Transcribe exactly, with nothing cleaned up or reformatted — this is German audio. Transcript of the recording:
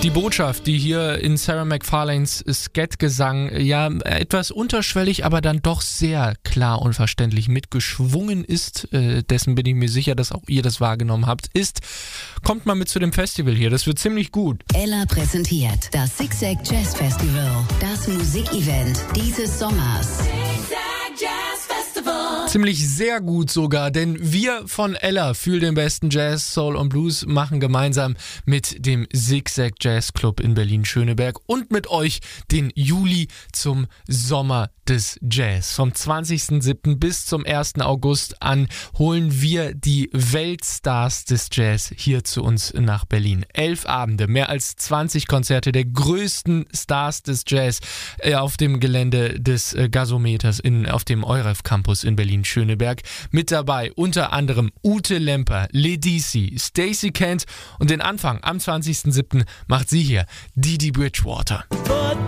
Die Botschaft, die hier in Sarah McFarlanes Scat-Gesang ja etwas unterschwellig, aber dann doch sehr klar und verständlich mitgeschwungen ist, äh, dessen bin ich mir sicher, dass auch ihr das wahrgenommen habt, ist, kommt mal mit zu dem Festival hier, das wird ziemlich gut. Ella präsentiert das Zigzag Jazz Festival, das Musikevent dieses Sommers. Ziemlich sehr gut sogar, denn wir von Ella für den besten Jazz, Soul und Blues machen gemeinsam mit dem Zigzag Jazz Club in Berlin-Schöneberg und mit euch den Juli zum Sommer des Jazz. Vom zwanzigsten siebten bis zum ersten August an holen wir die Weltstars des Jazz hier zu uns nach Berlin. Elf Abende, mehr als zwanzig Konzerte der größten Stars des Jazz äh, auf dem Gelände des äh, Gasometers in, auf dem Euref Campus in Berlin-Schöneberg. Mit dabei unter anderem Ute Lemper, Ledisi, Stacey Kent und den Anfang am zwanzigsten siebten macht sie hier, Didi Bridgewater.